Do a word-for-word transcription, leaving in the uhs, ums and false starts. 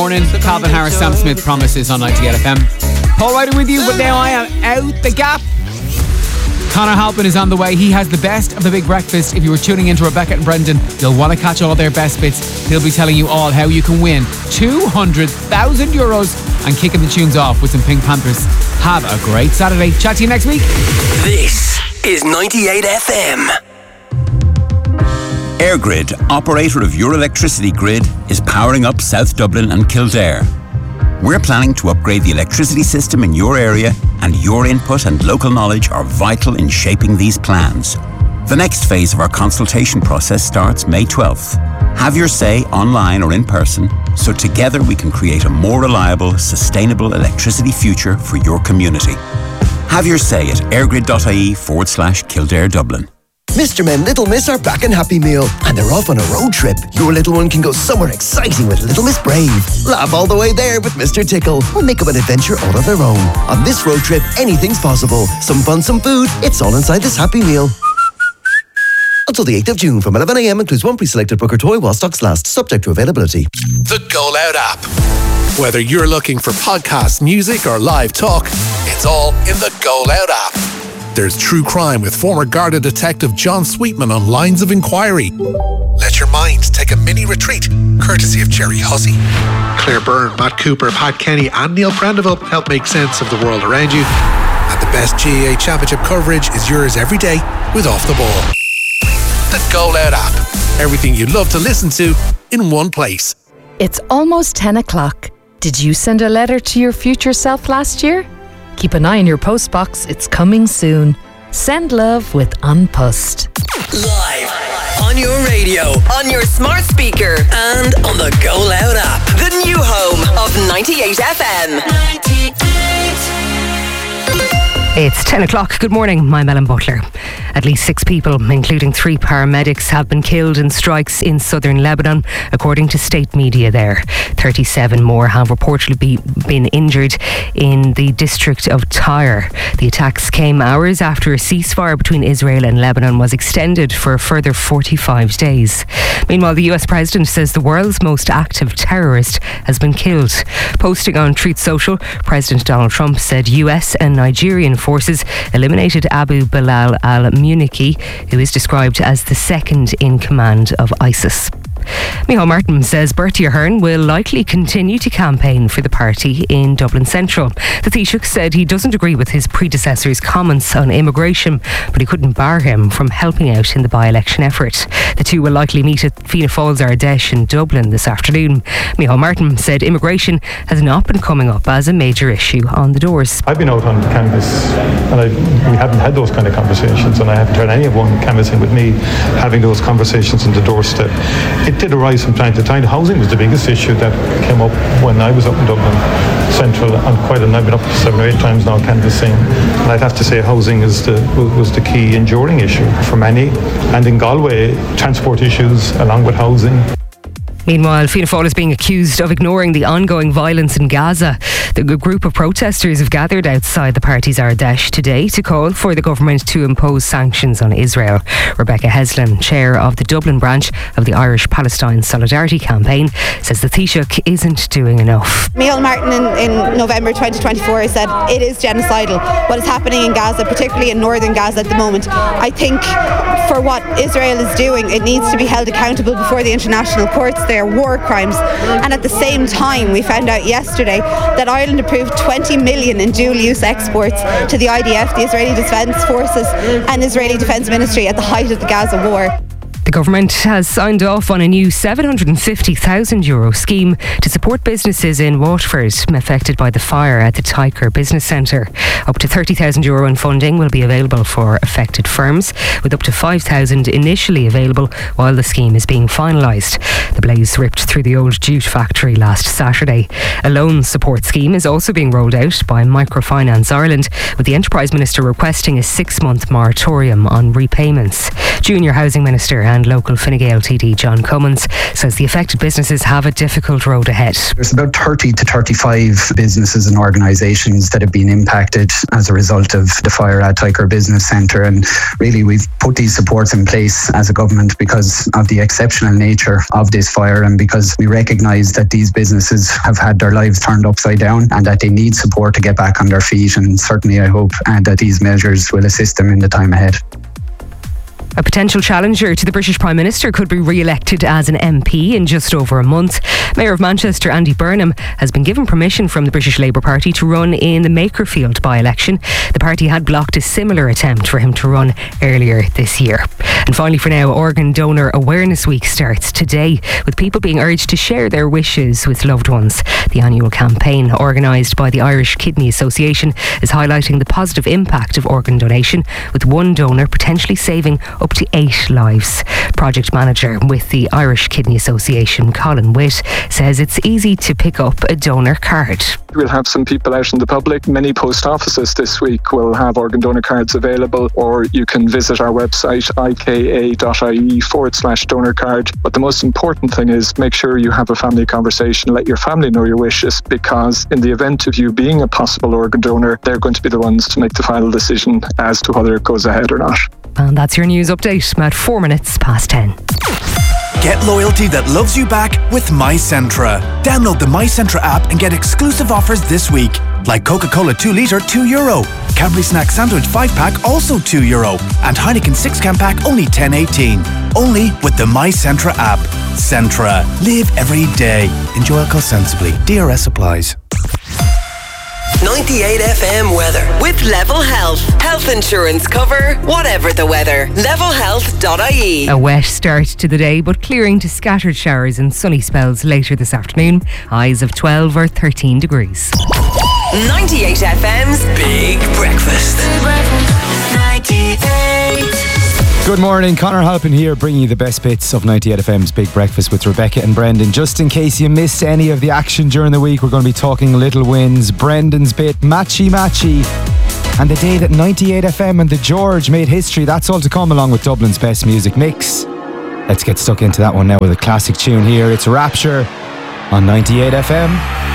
Morning, Calvin Harris, Sam Smith, Promises on ninety-eight F M. Paul Ryder with you, but now I am out the gap. Conor Halpin is on the way. He has the best of the big breakfast. If you were tuning into Rebecca and Brendan, you'll want to catch all their best bits. He'll be telling you all how you can win two hundred thousand euros and kicking the tunes off with some Pink Panthers. Have a great Saturday. Chat to you next week. This is ninety-eight F M. EirGrid, operator of your electricity grid, is powering up South Dublin and Kildare. We're planning to upgrade the electricity system in your area, and your input and local knowledge are vital in shaping these plans. The next phase of our consultation process starts May twelfth. Have your say online or in person, so together we can create a more reliable, sustainable electricity future for your community. Have your say at airgrid.ie forward slash Kildare Dublin. Mister Men, Little Miss are back in Happy Meal and they're off on a road trip. Your little one can go somewhere exciting with Little Miss Brave. Laugh all the way there with Mister Tickle or make up an adventure all of their own. On this road trip, anything's possible. Some fun, some food. It's all inside this Happy Meal. Until the eighth of June from eleven a.m. includes one pre-selected Booker toy while stocks last, subject to availability. The Go Loud app. Whether you're looking for podcasts, music or live talk, it's all in the Go Loud app. There's true crime with former Garda detective John Sweetman on Lines of Inquiry. Let your mind take a mini retreat, courtesy of Jerry Hussey. Claire Byrne, Matt Cooper, Pat Kenny and Neil Prendeville help make sense of the world around you. And the best G A A Championship coverage is yours every day with Off the Ball. The Go Loud app. Everything you love to listen to in one place. It's almost ten o'clock. Did you send a letter to your future self last year? Keep an eye on your postbox, it's coming soon. Send love with Unpussed. Live on your radio, on your smart speaker, and on the Go Loud app. The new home of ninety-eight F M. ninety-eight. It's ten o'clock. Good morning, I'm Ellen Butler. At least six people, including three paramedics, have been killed in strikes in southern Lebanon, according to state media there. thirty-seven more have reportedly be, been injured in the district of Tyre. The attacks came hours after a ceasefire between Israel and Lebanon was extended for a further forty-five days. Meanwhile, the U S president says the world's most active terrorist has been killed. Posting on Truth Social, President Donald Trump said U S and Nigerian forces eliminated Abu Bilal al-Muniki, who is described as the second in command of ISIS. Micheál Martin says Bertie Ahern will likely continue to campaign for the party in Dublin Central. The Taoiseach said he doesn't agree with his predecessor's comments on immigration, but he couldn't bar him from helping out in the by-election effort. The two will likely meet at Fianna Fáil's Ardèche in Dublin this afternoon. Micheál Martin said immigration has not been coming up as a major issue on the doors. I've been out on canvas and I, we haven't had those kind of conversations, and I haven't heard anyone canvassing with me having those conversations on the doorstep. It did arise from time to time. Housing was the biggest issue that came up when I was up in Dublin Central, and quite a, I've been up seven or eight times now canvassing, and I'd have to say housing is the was the key enduring issue for many. And in Galway, transport issues along with housing. Meanwhile, Fianna Fáil is being accused of ignoring the ongoing violence in Gaza. The group of protesters have gathered outside the party's Ardèche today to call for the government to impose sanctions on Israel. Rebecca Heslin, chair of the Dublin branch of the Irish Palestine Solidarity Campaign, says the Taoiseach isn't doing enough. Micheál Martin in, in November twenty twenty-four said it is genocidal what is happening in Gaza, particularly in northern Gaza at the moment. I think for what Israel is doing, it needs to be held accountable before the international courts. They are war crimes. And at the same time, we found out yesterday that Ireland approved twenty million in dual-use exports to the I D F, the Israeli Defence Forces, and Israeli Defence Ministry at the height of the Gaza war. The government has signed off on a new seven hundred fifty thousand euro scheme to support businesses in Waterford affected by the fire at the Tyker Business Centre. Up to thirty thousand euro in funding will be available for affected firms, with up to five thousand initially available while the scheme is being finalised. The blaze ripped through the old jute factory last Saturday. A loan support scheme is also being rolled out by Microfinance Ireland, with the Enterprise Minister requesting a six-month moratorium on repayments. Junior Housing Minister Anne and local Fine Gael T D John Cummins says the affected businesses have a difficult road ahead. There's about thirty to thirty-five businesses and organisations that have been impacted as a result of the fire at Tykwer Business Centre, and really we've put these supports in place as a government because of the exceptional nature of this fire and because we recognise that these businesses have had their lives turned upside down and that they need support to get back on their feet, and certainly I hope uh, that these measures will assist them in the time ahead. A potential challenger to the British Prime Minister could be re-elected as an M P in just over a month. Mayor of Manchester Andy Burnham has been given permission from the British Labour Party to run in the Makerfield by-election. The party had blocked a similar attempt for him to run earlier this year. And finally for now, Organ Donor Awareness Week starts today, with people being urged to share their wishes with loved ones. The annual campaign, organised by the Irish Kidney Association, is highlighting the positive impact of organ donation, with one donor potentially saving up to eight lives. Project manager with the Irish Kidney Association, Colin Witt, says it's easy to pick up a donor card. We'll have some people out in the public. Many post offices this week will have organ donor cards available, or you can visit our website ika.ie forward slash donor card. But the most important thing is make sure you have a family conversation. Let your family know your wishes, because in the event of you being a possible organ donor, they're going to be the ones to make the final decision as to whether it goes ahead or not. And that's your news update at four minutes past ten. Get loyalty that loves you back with MyCentra. Download the MyCentra app and get exclusive offers this week. Like Coca-Cola two litre, two euro. Cadbury Snack Sandwich five pack, also two euro. And Heineken six can pack, only ten eighteen. Only with the MyCentra app. Centra. Live every day. Enjoy alcohol sensibly. D R S applies. ninety-eight F M weather with Level Health. Health insurance cover, whatever the weather. level health dot I E. A wet start to the day, but clearing to scattered showers and sunny spells later this afternoon. Highs of twelve or thirteen degrees. ninety-eight F M's Big Breakfast. Big Breakfast. ninety-eight. Good morning, Conor Halpin here, bringing you the best bits of ninety-eight F M's Big Breakfast with Rebecca and Brendan. Just in case you missed any of the action during the week, we're going to be talking little wins, Brendan's bit, matchy matchy, and the day that ninety-eight F M and the George made history. That's all to come, along with Dublin's best music mix. Let's get stuck into that one now with a classic tune here. It's Rapture on ninety-eight F M.